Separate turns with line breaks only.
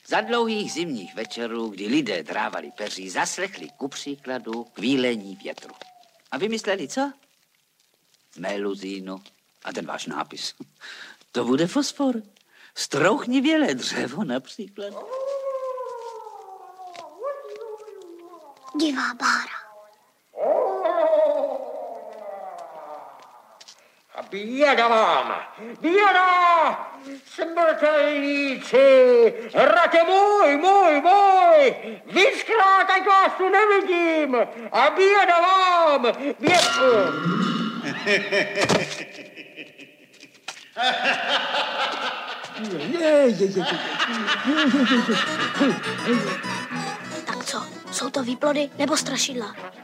Za dlouhých zimních večerů, kdy lidé drávali peří, zaslechli ku příkladu kvílení větru. A vymysleli co? Meluzínu a ten váš nápis. To bude fosfor. Strouchnivělé dřevo například.
Divá bára.
A běda vám! Běda! Smrtelníci! Hrate můj! Vyškrát, ať vás tu nevidím! A běda vám!
Tak co, jsou to výplody nebo strašidla?